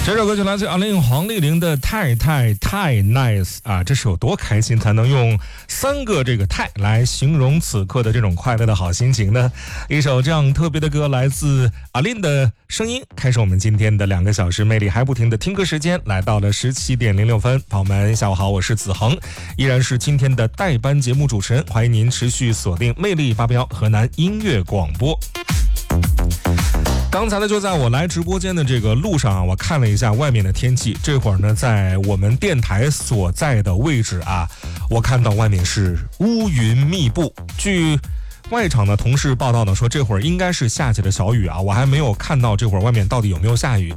这首歌就来自阿令黄丽玲的太 nice 啊，这是有多开心才能用3个这个太来形容此刻的这种快乐的好心情呢？一首这样特别的歌来自阿令的声音，开始我们今天的2个小时魅力还不停的听歌时间，来到了17点06分。朋友们下午好，我是子恒，依然是今天的代班节目主持人，欢迎您持续锁定魅力881河南音乐广播。刚才呢，就在我来直播间的这个路上啊，我看了一下外面的天气。这会儿呢，在我们电台所在的位置啊，我看到外面是乌云密布。据外场的同事报道呢，说这会儿应该是下起了小雨啊，我还没有看到这会儿外面到底有没有下雨。